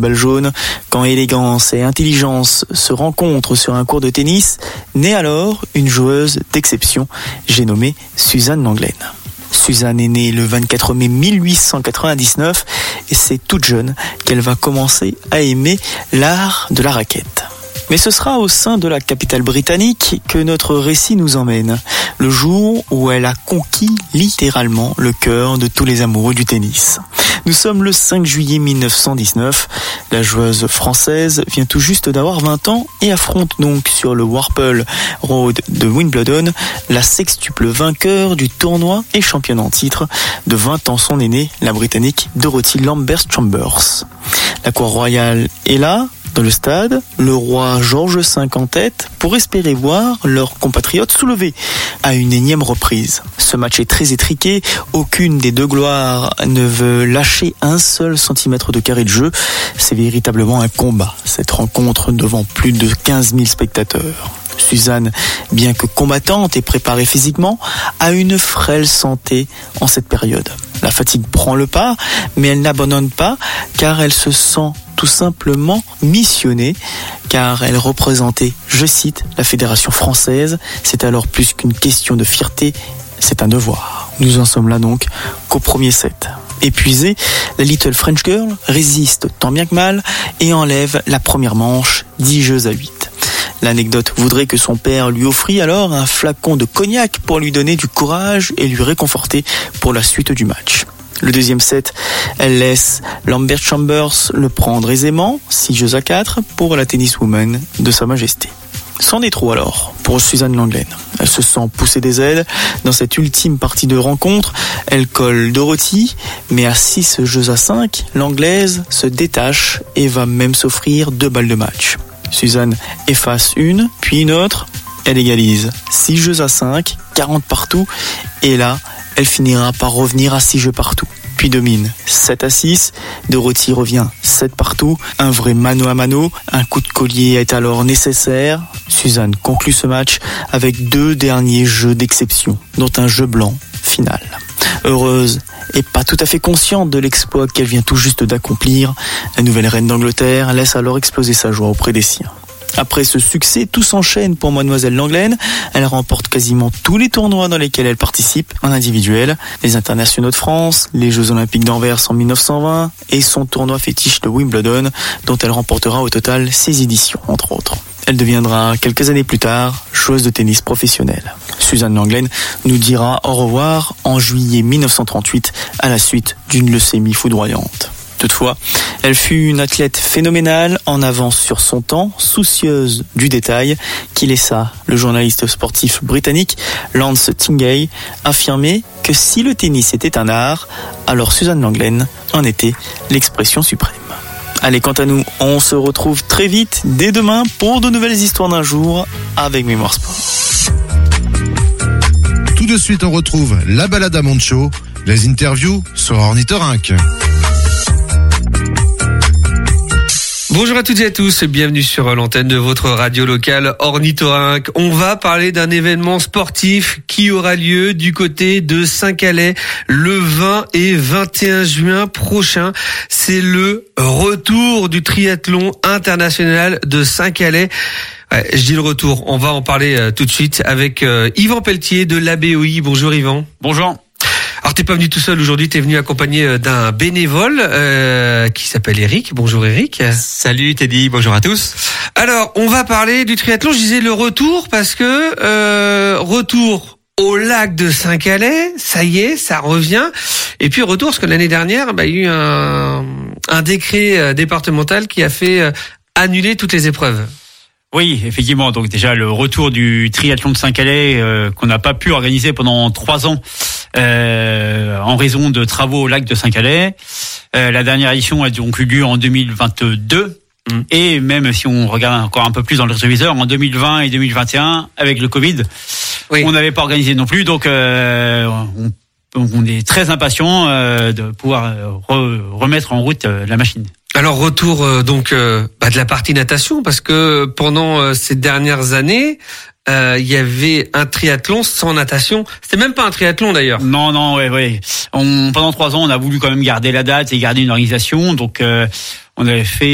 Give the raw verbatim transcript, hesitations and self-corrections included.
football jaune. Quand élégance et intelligence se rencontrent sur un court de tennis, naît alors une joueuse d'exception, j'ai nommé Suzanne Lenglen. Suzanne est née le vingt-quatre mai mille huit cent quatre-vingt-dix-neuf et c'est toute jeune qu'elle va commencer à aimer l'art de la raquette. Mais ce sera au sein de la capitale britannique que notre récit nous emmène, le jour où elle a conquis littéralement le cœur de tous les amoureux du tennis. Nous sommes le cinq juillet mille neuf cent dix-neuf, la joueuse française vient tout juste d'avoir vingt ans et affronte donc sur le Warple Road de Wimbledon la sextuple vainqueur du tournoi et championne en titre de vingt ans son aînée, la britannique Dorothy Lambert-Chambers. La cour royale est là, dans le stade, le roi George cinq en tête pour espérer voir leurs compatriotes soulever à une énième reprise. Ce match est très étriqué, aucune des deux gloires ne veut lâcher un seul centimètre de carré de jeu. C'est véritablement un combat, cette rencontre devant plus de quinze mille spectateurs. Suzanne, bien que combattante et préparée physiquement, a une frêle santé en cette période. La fatigue prend le pas, mais elle n'abandonne pas car elle se sent tout simplement missionnée, car elle représentait, je cite, la Fédération française. C'est alors plus qu'une question de fierté, c'est un devoir. Nous en sommes là donc qu'au premier set. Épuisée, la Little French Girl résiste tant bien que mal et enlève la première manche, dix jeux à huit. L'anecdote voudrait que son père lui offrit alors un flacon de cognac pour lui donner du courage et lui réconforter pour la suite du match. Le deuxième set, elle laisse Lambert-Chambers le prendre aisément, six jeux à quatre pour la tenniswoman de Sa Majesté. C'en est trop alors pour Suzanne Lenglen. Elle se sent pousser des ailes. Dans cette ultime partie de rencontre, elle colle Dorothy, mais à six jeux à cinq, l'anglaise se détache et va même s'offrir deux balles de match. Suzanne efface une, puis une autre, elle égalise six jeux à cinq, quarante partout, et là, elle finira par revenir à six jeux partout. Puis domine sept à six, Dorothy revient sept partout, un vrai mano à mano, un coup de collier est alors nécessaire. Suzanne conclut ce match avec deux derniers jeux d'exception, dont un jeu blanc final. Heureuse et pas tout à fait consciente de l'exploit qu'elle vient tout juste d'accomplir, la nouvelle reine d'Angleterre laisse alors exploser sa joie auprès des siens. Après ce succès, tout s'enchaîne pour Mademoiselle Lenglen. Elle remporte quasiment tous les tournois dans lesquels elle participe en individuel. Les internationaux de France, les Jeux Olympiques d'Anvers en mille neuf cent vingt et son tournoi fétiche de Wimbledon, dont elle remportera au total six éditions, entre autres. Elle deviendra, quelques années plus tard, joueuse de tennis professionnelle. Suzanne Lenglen nous dira au revoir en juillet mille neuf cent trente-huit à la suite d'une leucémie foudroyante. Toutefois, elle fut une athlète phénoménale, en avance sur son temps, soucieuse du détail, qui laissa le journaliste sportif britannique Lance Tingay affirmer que si le tennis était un art, alors Suzanne Lenglen en était l'expression suprême. Allez, quant à nous, on se retrouve très vite, dès demain, pour de nouvelles histoires d'un jour avec Mémoire Sport. Tout de suite, on retrouve la balade à Moncho, les interviews sur Ornithorynque. Bonjour à toutes et à tous, bienvenue sur l'antenne de votre radio locale Ornithorynque. On va parler d'un événement sportif qui aura lieu du côté de Saint-Calais le vingt et vingt et un juin prochain. C'est le retour du triathlon international de Saint-Calais. Ouais, je dis le retour, on va en parler euh, tout de suite avec euh, Yvan Pelletier de l'A B O I. Bonjour Yvan. Bonjour. Alors t'es pas venu tout seul aujourd'hui, t'es venu accompagné d'un bénévole euh, qui s'appelle Eric. Bonjour Eric. Salut Teddy, bonjour à tous. Alors on va parler du triathlon, je disais le retour parce que euh, retour au lac de Saint-Calais, ça y est, ça revient. Et puis retour parce que l'année dernière, bah, il y a eu un, un décret départemental qui a fait annuler toutes les épreuves. Oui, effectivement. Donc déjà le retour du triathlon de Saint-Calais euh, qu'on n'a pas pu organiser pendant trois ans euh, en raison de travaux au lac de Saint-Calais. Euh, la dernière édition a donc eu lieu en deux mille vingt-deux. Mmh. Et même si on regarde encore un peu plus dans le rétroviseur, en deux mille vingt et deux mille vingt et un, avec le Covid, oui. On n'avait pas organisé non plus. Donc euh, on, on est très impatient euh, de pouvoir re, remettre en route euh, la machine. Alors retour euh, donc euh, bah, de la partie natation parce que pendant euh, ces dernières années euh, il y avait un triathlon sans natation. C'était même pas un triathlon d'ailleurs. Non non ouais ouais. On, pendant trois ans on a voulu quand même garder la date et garder une organisation donc euh, on avait fait